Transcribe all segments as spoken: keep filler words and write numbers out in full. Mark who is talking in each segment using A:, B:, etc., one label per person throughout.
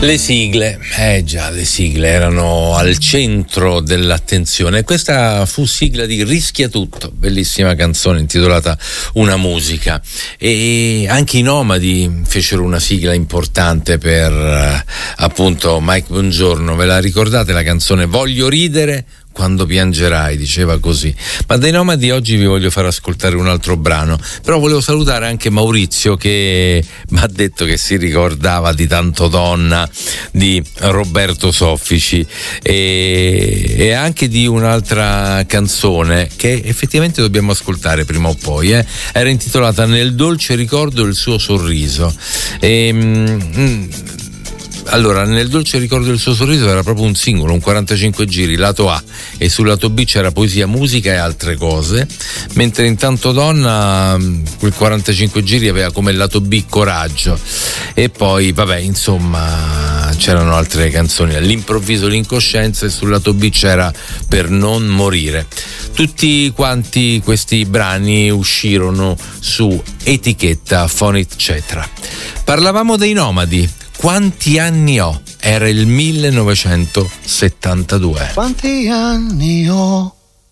A: Le sigle, eh già, le sigle erano al centro dell'attenzione. Questa fu sigla di Rischia Tutto, bellissima canzone intitolata Una musica. E anche i Nomadi fecero una sigla importante per eh, appunto Mike Bongiorno. Ve la ricordate la canzone Voglio ridere quando piangerai, diceva così. Ma dai Nomadi oggi vi voglio far ascoltare un altro brano, però volevo salutare anche Maurizio che mi ha detto che si ricordava di Tanto Donna di Roberto Soffici e, e anche di un'altra canzone che effettivamente dobbiamo ascoltare prima o poi, eh. Era intitolata Nel dolce ricordo il suo sorriso e, mm, allora, Nel dolce ricordo del suo sorriso era proprio un singolo, un quarantacinque giri, lato A, e sul lato B c'era poesia, musica e altre cose, mentre in Tanto Donna quel quarantacinque giri aveva come lato B Coraggio, e poi vabbè, insomma, c'erano altre canzoni, All'improvviso l'incoscienza, e sul lato B c'era Per non morire. Tutti quanti questi brani uscirono su etichetta Fonit Cetra. Parlavamo dei Nomadi. Quanti anni ho? Era il millenovecentosettantadue.
B: Quanti anni ho?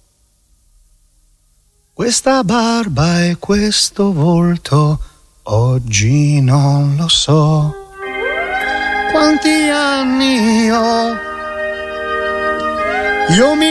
B: Questa barba e questo volto oggi non lo so. Quanti anni ho? Io mi